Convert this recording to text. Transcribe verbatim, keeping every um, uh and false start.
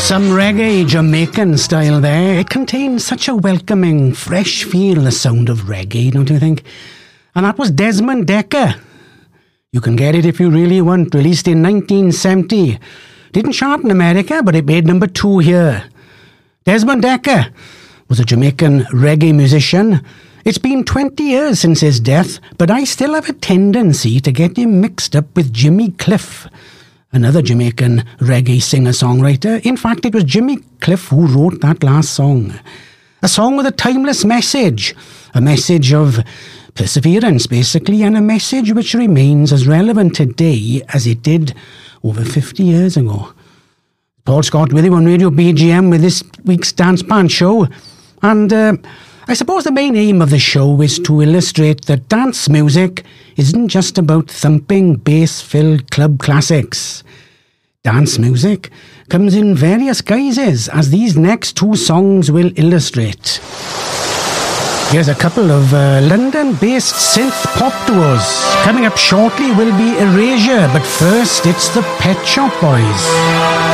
Some reggae Jamaican style there. It contains such a welcoming, fresh feel, the sound of reggae, don't you think? And that was Desmond Dekker. You can get it if you really want. Released in nineteen seventy. Didn't chart in America, but it made number two here. Desmond Dekker was a Jamaican reggae musician. It's been twenty years since his death, but I still have a tendency to get him mixed up with Jimmy Cliff, another Jamaican reggae singer-songwriter. In fact, it was Jimmy Cliff who wrote that last song. A song with a timeless message. A message of perseverance, basically, and a message which remains as relevant today as it did over fifty years ago. Paul Scott with you on Radio B G M with this week's Dance Band Show. And uh, I suppose the main aim of the show is to illustrate that dance music isn't just about thumping, bass-filled club classics. Dance music comes in various guises, as these next two songs will illustrate. Here's a couple of uh, London-based synth-pop duos. Coming up shortly will be Erasure, but first it's the Pet Shop Boys.